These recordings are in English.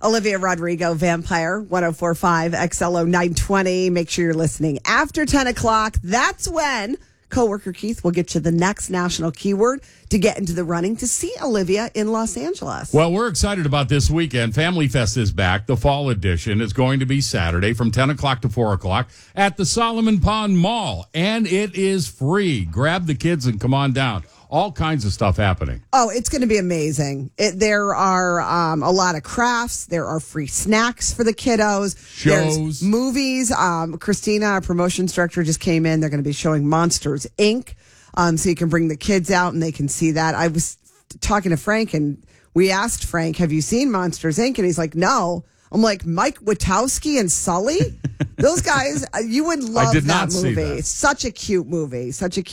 Olivia Rodrigo, Vampire, 104.5, XLO 920. Make sure you're listening after 10 o'clock. That's when coworker Keith will get you the next national keyword to get into the running to see Olivia in Los Angeles. Well, we're excited about this weekend. Family Fest is back. The fall edition is going to be Saturday from 10 o'clock to 4 o'clock at the Solomon Pond Mall. And it is free. Grab the kids and come on down. All kinds of stuff happening. Oh, it's going to be amazing. There are a lot of crafts. There are free snacks for the kiddos. Shows. There's movies. Christina, our promotions director, just came in. They're going to be showing Monsters, Inc., so you can bring the kids out and they can see that. I was talking to Frank, and we asked Frank, have you seen Monsters, Inc.? And he's like, no. I'm like, Mike Wachowski and Sully? Those guys, you would love that movie. Such a cute movie.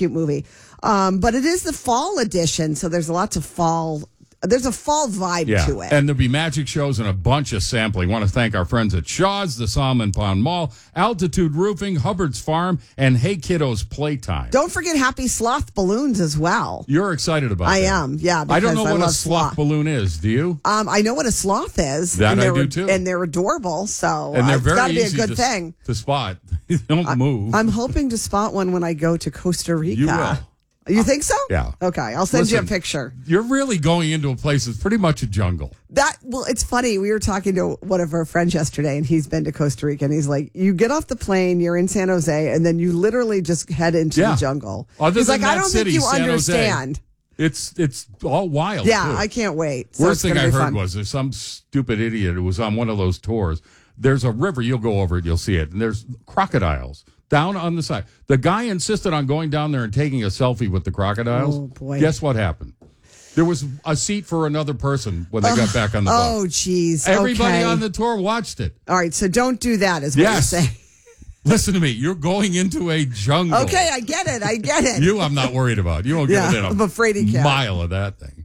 But it is the fall edition, so there's lots of fall. There's a fall vibe to it. And there'll be magic shows and a bunch of sampling. Want to thank our friends at Shaw's, the Solomon Pond Mall, Altitude Roofing, Hubbard's Farm, and Hey Kiddos Playtime. Don't forget Happy Sloth balloons as well. You're excited about that. I am, yeah. I don't know what a sloth balloon is. Do you? I know what a sloth is. That I do too. And they're adorable, so and they're very it's got to be a easy good thing to spot. They don't move. I'm hoping to spot one when I go to Costa Rica. You will. You think so? Yeah. Okay, I'll send you a picture. You're really going into a place that's pretty much a jungle. Well, it's funny. We were talking to one of our friends yesterday, and he's been to Costa Rica, and he's like, you get off the plane, you're in San Jose, and then you literally just head into the jungle. He's like, I don't think you understand. It's all wild. Yeah, too. I can't wait. Worst thing I heard was there's some stupid idiot who was on one of those tours. There's a river. You'll go over it. You'll see it. And there's crocodiles down on the side. The guy insisted on going down there and taking a selfie with the crocodiles. Oh, boy. Guess what happened? There was a seat for another person when they got back on the boat. Oh, geez. Everybody on the tour watched it. All right, so don't do that is what you're saying. Listen to me. You're going into a jungle. Okay, I get it. You, I'm not worried about. You won't get within I'm afraid he can't. Mile of that thing.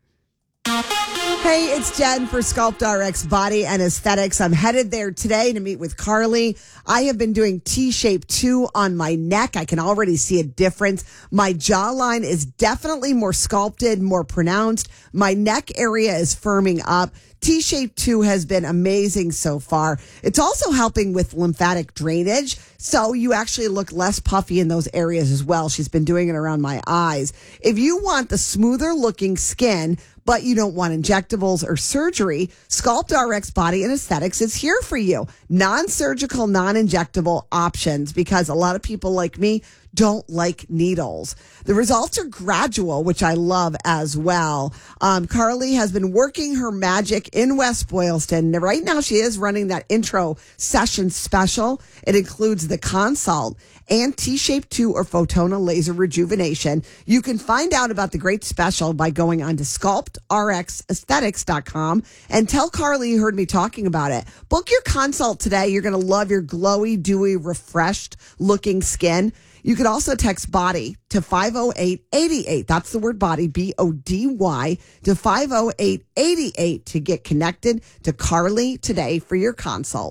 Hey, it's Jen for Sculpt RX Body and Aesthetics. I'm headed there today to meet with Carly. I have been doing T-Shape 2 on my neck. I can already see a difference. My jawline is definitely more sculpted, more pronounced. My neck area is firming up. T-Shape 2 has been amazing so far. It's also helping with lymphatic drainage, so you actually look less puffy in those areas as well. She's been doing it around my eyes. If you want the smoother looking skin, but you don't want injectables or surgery, Sculpt RX Body and Aesthetics is here for you. Non-surgical, non-injectable options, because a lot of people like me don't like needles. The results are gradual, which I love as well. Carly has been working her magic in West Boylston. Right now, she is running that intro session special. It includes the consult and T-Shape 2 or Photona laser rejuvenation. You can find out about the great special by going on to sculptrxaesthetics.com and tell Carly you heard me talking about it. Book your consult today. You're going to love your glowy, dewy, refreshed looking skin. You can also text BODY to 50888. That's the word BODY, BODY, to 50888 to get connected to Carly today for your consult.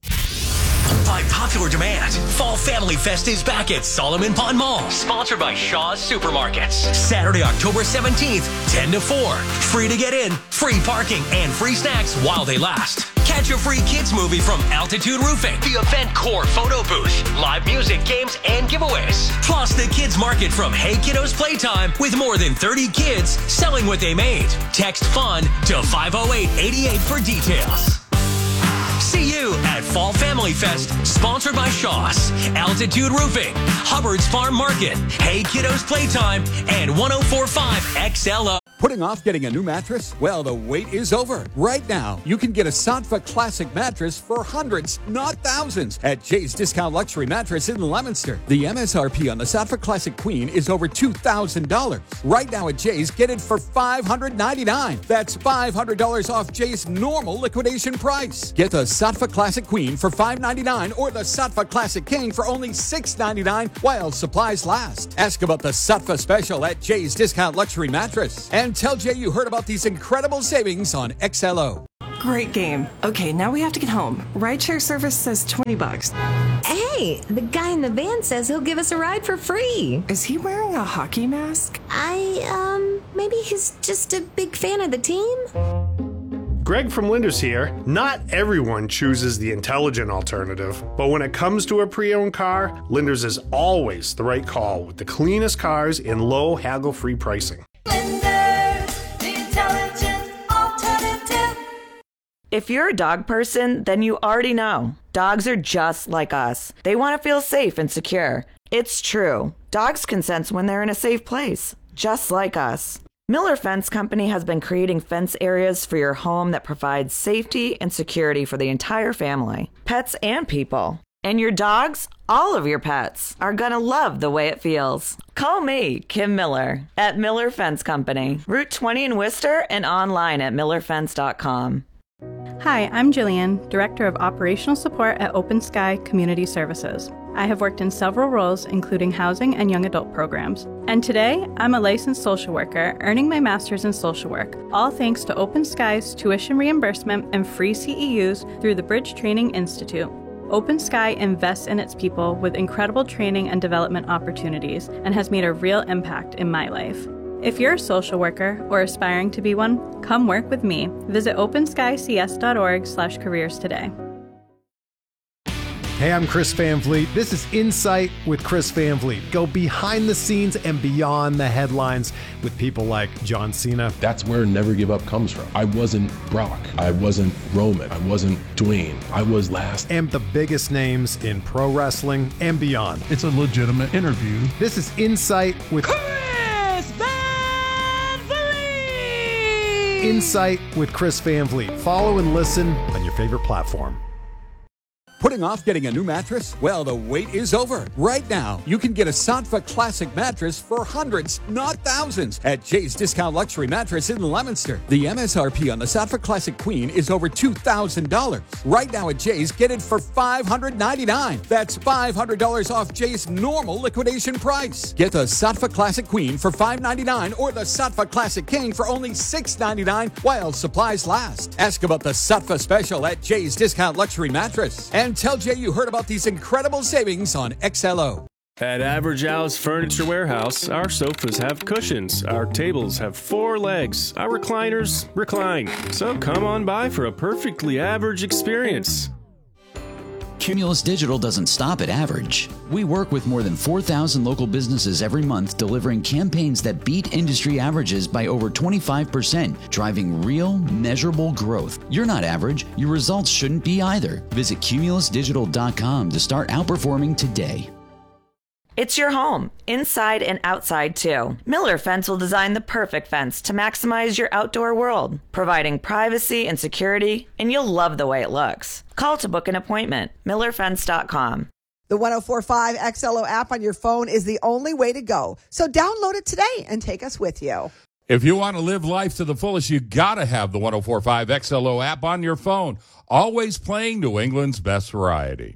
By popular demand, Fall Family Fest is back at Solomon Pond Mall, sponsored by Shaw's Supermarkets. Saturday, October 17th, 10 to 4. Free to get in, free parking, and free snacks while they last. Catch a free kids movie from Altitude Roofing, the Event Core photo booth, live music, games, and giveaways. Plus the kids market from Hey Kiddos Playtime with more than 30 kids selling what they made. Text FUN to 50888 for details. See you at Fall Family Fest, sponsored by Shaw's, Altitude Roofing, Hubbard's Farm Market, Hey Kiddos Playtime, and 104.5 XLO. Putting off getting a new mattress? Well, the wait is over. Right now, you can get a Sattva Classic mattress for hundreds, not thousands, at Jay's Discount Luxury Mattress in Leominster. The MSRP on the Sattva Classic Queen is over $2,000. Right now at Jay's, get it for $599. That's $500 off Jay's normal liquidation price. Get the Sattva Classic Queen for $599 or the Sattva Classic King for only $699 while supplies last. Ask about the Sattva special at Jay's Discount Luxury Mattress. And tell Jay you heard about these incredible savings on XLO. Great game. Okay, now we have to get home. Rideshare service says $20. Hey, the guy in the van says he'll give us a ride for free. Is he wearing a hockey mask? Maybe he's just a big fan of the team? Greg from Linders here. Not everyone chooses the intelligent alternative, but when it comes to a pre-owned car, Linders is always the right call with the cleanest cars and low haggle-free pricing. Linders, the intelligent alternative. If you're a dog person, then you already know. Dogs are just like us. They want to feel safe and secure. It's true. Dogs can sense when they're in a safe place, just like us. Miller Fence Company has been creating fence areas for your home that provide safety and security for the entire family, pets and people. And your dogs, all of your pets, are going to love the way it feels. Call me, Kim Miller, at Miller Fence Company, Route 20 in Worcester, and online at millerfence.com. Hi, I'm Jillian, Director of Operational Support at Open Sky Community Services. I have worked in several roles, including housing and young adult programs. And today, I'm a licensed social worker, earning my master's in social work, all thanks to Open Sky's tuition reimbursement and free CEUs through the Bridge Training Institute. Open Sky invests in its people with incredible training and development opportunities and has made a real impact in my life. If you're a social worker or aspiring to be one, come work with me. Visit openskycs.org/careers today. Hey, I'm Chris Van Vliet. This is Insight with Chris Van Vliet. Go behind the scenes and beyond the headlines with people like John Cena. That's where Never Give Up comes from. I wasn't Brock. I wasn't Roman. I wasn't Dwayne. I was last. And the biggest names in pro wrestling and beyond. It's a legitimate interview. This is Insight with Chris Van Vliet. Insight with Chris Van Vliet. Follow and listen on your favorite platform. Putting off getting a new mattress? Well, the wait is over. Right now, you can get a Sattva Classic mattress for hundreds, not thousands, at Jay's Discount Luxury Mattress in Leominster. The MSRP on the Sattva Classic Queen is over $2,000. Right now at Jay's, get it for $599. That's $500 off Jay's normal liquidation price. Get the Sattva Classic Queen for $599 or the Sattva Classic King for only $699 while supplies last. Ask about the Sattva Special at Jay's Discount Luxury Mattress. And tell Jay you heard about these incredible savings on XLO. At Average Al's Furniture Warehouse, our sofas have cushions, our tables have 4 legs, our recliners recline. So come on by for a perfectly average experience. Cumulus Digital doesn't stop at average. We work with more than 4,000 local businesses every month, delivering campaigns that beat industry averages by over 25%, driving real, measurable growth. You're not average. Your results shouldn't be either. Visit cumulusdigital.com to start outperforming today. It's your home, inside and outside too. Miller Fence will design the perfect fence to maximize your outdoor world, providing privacy and security, and you'll love the way it looks. Call to book an appointment, millerfence.com. The 104.5 XLO app on your phone is the only way to go. So download it today and take us with you. If you want to live life to the fullest, you got to have the 104.5 XLO app on your phone. Always playing New England's best variety.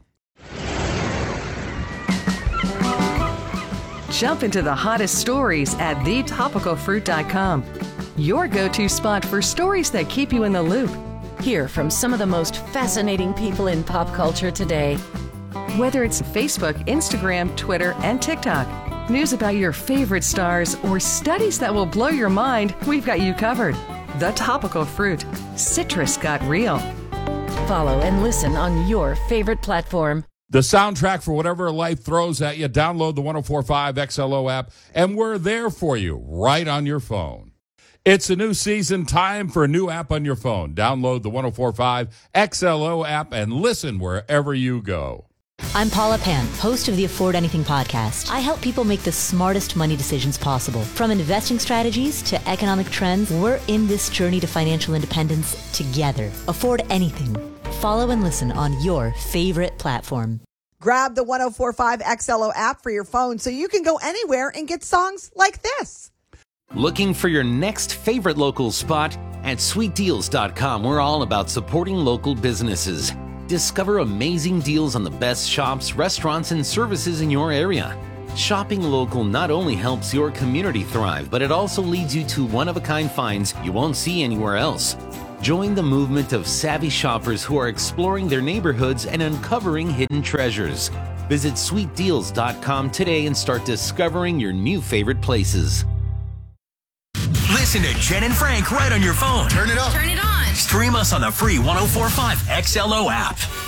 Jump into the hottest stories at thetopicalfruit.com. Your go-to spot for stories that keep you in the loop. Hear from some of the most fascinating people in pop culture today. Whether it's Facebook, Instagram, Twitter, and TikTok, news about your favorite stars, or studies that will blow your mind, we've got you covered. The Topical Fruit. Citrus got real. Follow and listen on your favorite platform. The soundtrack for whatever life throws at you. Download the 104.5 XLO app, and we're there for you right on your phone. It's a new season, time for a new app on your phone. Download the 104.5 XLO app and listen wherever you go. I'm Paula Pan, host of the Afford Anything podcast. I help people make the smartest money decisions possible. From investing strategies to economic trends, we're in this journey to financial independence together. Afford Anything. Follow and listen on your favorite platform. Grab the 104.5 XLO app for your phone so you can go anywhere and get songs like this. Looking for your next favorite local spot? At sweetdeals.com, we're all about supporting local businesses. Discover amazing deals on the best shops, restaurants, and services in your area. Shopping local not only helps your community thrive, but it also leads you to one-of-a-kind finds you won't see anywhere else. Join the movement of savvy shoppers who are exploring their neighborhoods and uncovering hidden treasures. Visit sweetdeals.com today and start discovering your new favorite places. Listen to Jen and Frank right on your phone. Turn it up. Turn it on. Stream us on the free 104.5 XLO app.